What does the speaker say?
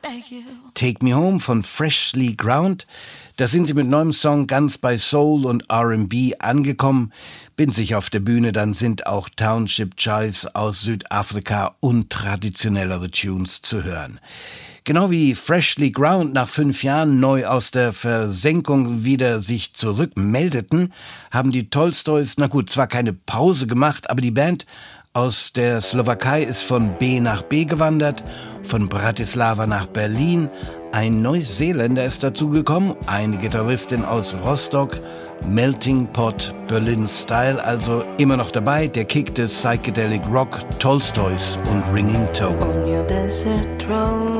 Take Me Home von Freshly Ground. Da sind sie mit neuem Song ganz bei Soul und R&B angekommen. Bin sich auf der Bühne, dann sind auch Township Jives aus Südafrika und traditionellere Tunes zu hören. Genau wie Freshly Ground nach 5 Jahren neu aus der Versenkung wieder sich zurückmeldeten, haben die Tolstoys, na gut, zwar keine Pause gemacht, aber die Band aus der Slowakei ist von B nach B gewandert, von Bratislava nach Berlin. Ein Neuseeländer ist dazugekommen, eine Gitarristin aus Rostock, Melting Pot Berlin Style, also immer noch dabei, der Kick des Psychedelic Rock, Tolstoys und Ringing Toe. On your desert road